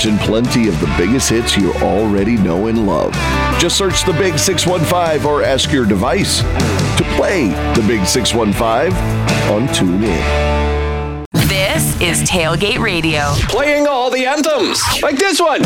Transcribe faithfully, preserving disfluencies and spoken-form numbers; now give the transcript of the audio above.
mention plenty of the biggest hits you already know and love. Just search The Big six one five or ask your device to play The Big six one five on TuneIn. This is Tailgate Radio. Playing all the anthems, like this one.